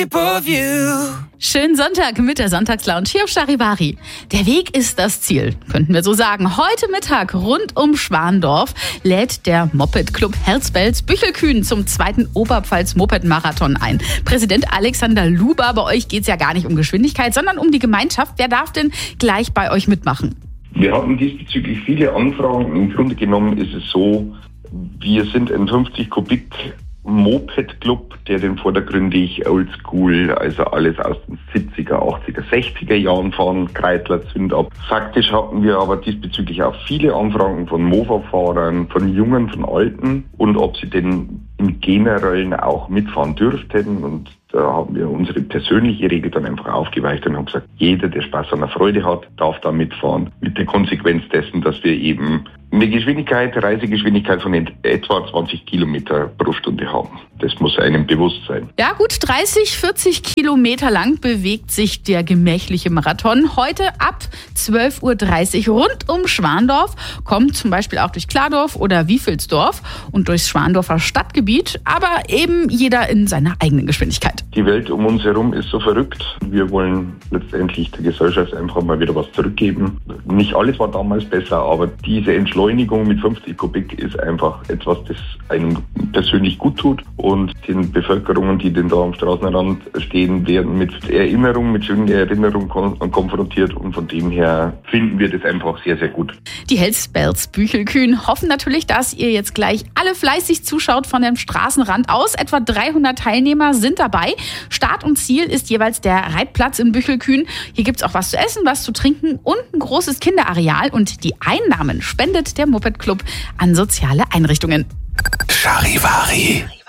shape of you. Schönen Sonntag mit der Sonntagslounge hier auf Charivari. Der Weg ist das Ziel, könnten wir so sagen. Heute Mittag rund um Schwandorf lädt der Moped-Club Hersfeld-Büchelkühn zum 2. Oberpfalz-Moped-Marathon ein. Präsident Alexander Luber, bei euch geht es ja gar nicht um Geschwindigkeit, sondern um die Gemeinschaft. Wer darf denn gleich bei euch mitmachen? Wir hatten diesbezüglich viele Anfragen. Im Grunde genommen ist es so, wir sind ein 50 Kubik Moped-Club, der den vordergründig oldschool, also alles aus den 70er, 80er, 60er Jahren fahren, Kreidler, Zündab. Faktisch hatten wir aber diesbezüglich auch viele Anfragen von Mofa-Fahrern, von Jungen, von Alten und ob sie denn im Generellen auch mitfahren dürften. Und da haben wir unsere persönliche Regel dann einfach aufgeweicht und haben gesagt, jeder, der Spaß an der Freude hat, darf da mitfahren. Mit der Konsequenz dessen, dass wir eben eine Reisegeschwindigkeit von etwa 20 Kilometer pro Stunde haben. Das muss einem bewusst sein. Ja gut, 30, 40 Kilometer lang bewegt sich der gemächliche Marathon. Heute ab 12.30 Uhr rund um Schwandorf, kommt zum Beispiel auch durch Klardorf oder Wiefelsdorf und durchs Schwandorfer Stadtgebiet, aber eben jeder in seiner eigenen Geschwindigkeit. Die Welt um uns herum ist so verrückt. Wir wollen letztendlich der Gesellschaft einfach mal wieder was zurückgeben. Nicht alles war damals besser, aber diese Entschleunigung mit 50 Kubik ist einfach etwas, das einem persönlich gut tut. Und den Bevölkerungen, die denn da am Straßenrand stehen, werden mit Erinnerungen, mit schönen Erinnerungen konfrontiert. Und von dem her finden wir das einfach sehr, sehr gut. Die Hersfeld-Büchelkühn hoffen natürlich, dass ihr jetzt gleich alle fleißig zuschaut von dem Straßenrand aus. Etwa 300 Teilnehmer sind dabei. Start und Ziel ist jeweils der Reitplatz in Büchelkühn. Hier gibt es auch was zu essen, was zu trinken und ein großes Kinderareal. Und die Einnahmen spendet der Moped Club an soziale Einrichtungen. Charivari.